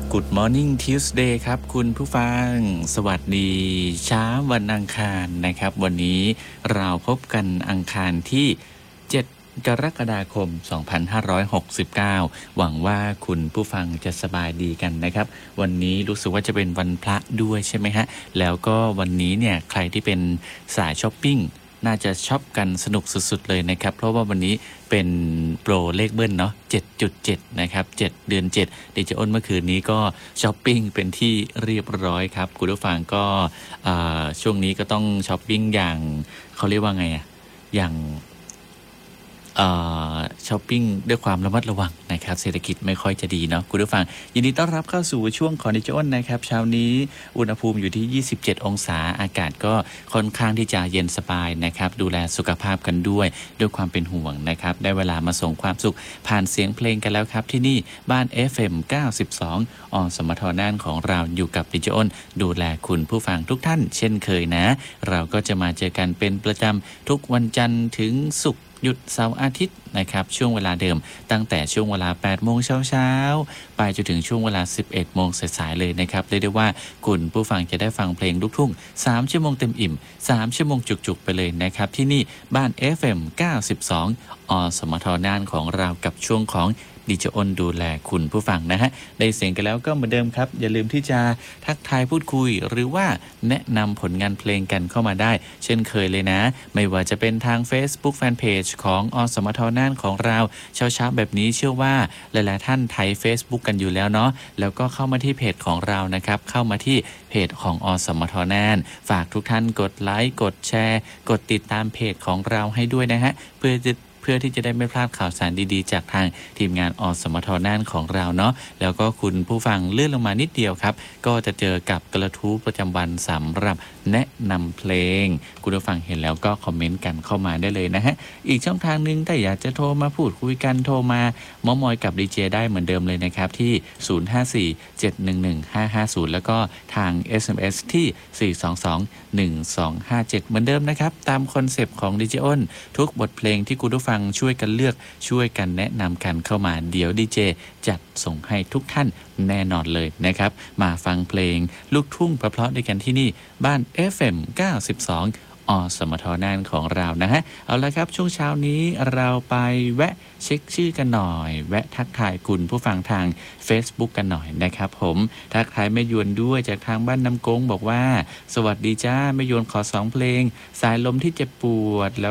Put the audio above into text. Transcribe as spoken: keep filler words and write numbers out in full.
Good Morning Tuesday ครับคุณผู้ฟังสวัสดีเช้าวันอังคารนะครับวันนี้เราพบกันอังคารที่เจ็ดกรกฎาคมสองพันห้าร้อยหกสิบเก้าหวังว่าคุณผู้ฟังจะสบายดีกันนะครับวันนี้รู้สึกว่าจะเป็นวันพระด้วยใช่ไหมฮะแล้วก็วันนี้เนี่ยใครที่เป็นสายช้อปปิ้งน่าจะช็อปกันสนุกสุดๆเลยนะครับเพราะว่าวันนี้เป็นโปรเลขเบิ้ลเนาะ เจ็ดจุดเจ็ด นะครับเจ็ดเดือนเจ็ดดิจิอ้นเมื่อคืนนี้ก็ช้อปปิ้งเป็นที่เรียบร้อยครับคุณผู้ฟังก็ช่วงนี้ก็ต้องช้อปปิ้งอย่างเขาเรียกว่าไงอะอย่างช้อปปิ้งด้วยความระมัดระวังนะครับเศรษฐกิจไม่ค่อยจะดีเนาะคุณผู้ฟังยินดีต้อนรับเข้าสู่ช่วงของดิจิอ้นนะครับเช้านี้อุณหภูมิอยู่ที่ยี่สิบเจ็ดองศาอากาศก็ค่อนข้างที่จะเย็นสบายนะครับดูแลสุขภาพกันด้วยด้วยความเป็นห่วงนะครับได้เวลามาส่งความสุขผ่านเสียงเพลงกันแล้วครับที่นี่บ้าน เอฟ เอ็ม เก้าสิบสองอสมทน่านของเราอยู่กับดิจิอ้นดูแลคุณผู้ฟังทุกท่านเช่นเคยนะเราก็จะมาเจอกันเป็นประจำทุกวันจันทร์ถึงศุกร์หยุดเสาร์อาทิตย์นะครับช่วงเวลาเดิมตั้งแต่ช่วงเวลา แปดโมงเช้าๆไปจนถึงช่วงเวลา สิบเอ็ดโมงสายๆเลยนะครับเรียกได้ว่าคุณผู้ฟังจะได้ฟังเพลงลูกทุ่งสามชั่วโมงเต็มอิ่มสามชั่วโมงจุกๆไปเลยนะครับที่นี่บ้าน เอฟ เอ็ม เก้าสิบสองอสมทน่านของเรากับช่วงของดิจิอ้นดูแลคุณผู้ฟังนะฮะได้เสียงกันแล้วก็เหมือนเดิมครับอย่าลืมที่จะทักทายพูดคุยหรือว่าแนะนำผลงานเพลงกันเข้ามาได้เช่นเคยเลยนะไม่ว่าจะเป็นทาง Facebook Fanpage ของอสมทน่านของเราเช้าๆแบบนี้เชื่อว่าหลายๆท่านไถ Facebook กันอยู่แล้วเนาะแล้วก็เข้ามาที่เพจของเรานะครับเข้ามาที่เพจของอสมทน่านฝากทุกท่านกดไลค์กดแชร์กดติดตามเพจของเราให้ด้วยนะฮะเพื่อจะเพื่อที่จะได้ไม่พลาดข่าวสารดีๆจากทางทีมงานอสมทน่านของเราเนาะแล้วก็คุณผู้ฟังเลื่อนลงมานิดเดียวครับก็จะเจอกับกระทู้ประจำวันสำหรับแนะนำเพลงคุณผู้ฟังเห็นแล้วก็คอมเมนต์กันเข้ามาได้เลยนะฮะอีกช่องทางนึงถ้าอยากจะโทรมาพูดคุยกันโทรมาเม้ามอยกับดีเจได้เหมือนเดิมเลยนะครับที่ศูนย์ ห้า สี่ เจ็ด หนึ่ง หนึ่ง ห้า ห้า ศูนย์แล้วก็ทาง เอส เอ็ม เอส ที่สี่ สอง สอง หนึ่ง สอง ห้า เจ็ดเหมือนเดิมนะครับตามคอนเซปต์ของดิจิอ้นทุกบทเพลงที่คุณผู้ฟังช่วยกันเลือกช่วยกันแนะนำกันเข้ามาเดี๋ยวดีเจจัดส่งให้ทุกท่านแน่นอนเลยนะครับมาฟังเพลงลูกทุ่งเพราะๆด้วยกันที่นี่บ้าน เอฟ เอ็ม เก้าสิบสองอสมทน่านของเรานะฮะเอาละครับช่วงเช้านี้เราไปแวะเช็คชื่อกันหน่อยแวะทักทายคุณผู้ฟังทาง Facebook กันหน่อยนะครับผมทักทายแม่ยวนด้วยจากทางบ้านน้ำกงบอกว่าสวัสดีจ้าแม่ยวนขอสองเพลงสายลมที่เจ็บปวดแล้ว